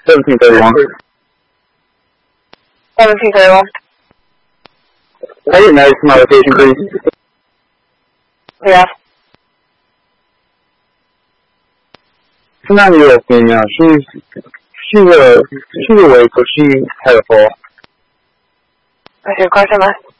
1731. 1731. I didn't know my location, please. Yeah. It's a 9-year-old female. She's awake, but she had a fall. What's your question, man?